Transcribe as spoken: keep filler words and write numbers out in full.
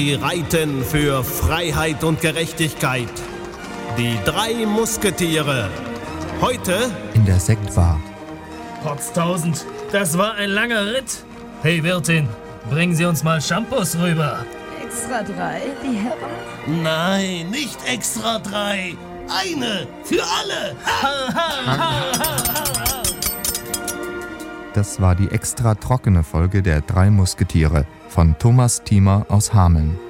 Sie reiten für Freiheit und Gerechtigkeit. Die drei Musketiere. Heute in der Sektbar. Potztausend, das war ein langer Ritt. Hey Wirtin, bringen Sie uns mal Shampoos rüber. Extra drei, die Herren? Nein, nicht extra drei. Eine für alle. Das war die extra trockene Folge der Drei Musketiere von Thomas Thiemer aus Hameln.